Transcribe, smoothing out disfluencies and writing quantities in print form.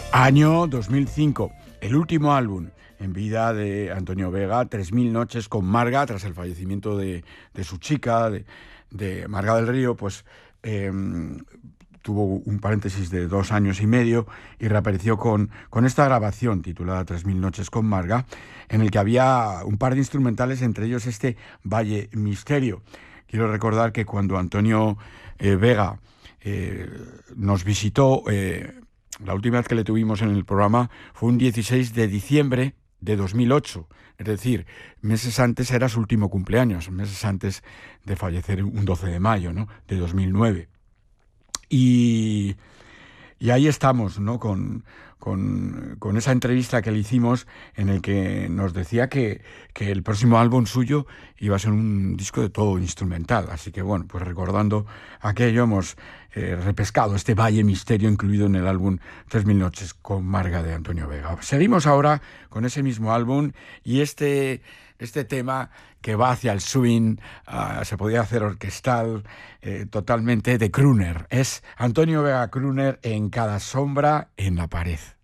Año 2005, el último álbum en vida de Antonio Vega, 3000 noches con Marga, tras el fallecimiento de su chica, de Marga del Río, pues tuvo un paréntesis de 2 años y medio y reapareció con esta grabación titulada 3000 noches con Marga, en el que había un par de instrumentales, entre ellos este Valle Misterio. Quiero recordar que cuando Antonio Vega nos visitó, la última vez que le tuvimos en el programa fue un 16 de diciembre de 2008, es decir, meses antes era su último cumpleaños, meses antes de fallecer un 12 de mayo, ¿no?, de 2009. Y ahí estamos, ¿no?, con esa entrevista que le hicimos, en el que nos decía que el próximo álbum suyo iba a ser un disco de todo instrumental. Así que bueno, pues recordando aquello, hemos repescado este Valle Misterio incluido en el álbum 3000 noches con Marga de Antonio Vega. Seguimos ahora con ese mismo álbum y este tema que va hacia el swing, se podía hacer orquestal, totalmente de crooner. Es Antonio Vega Crooner en Cada sombra en la pared.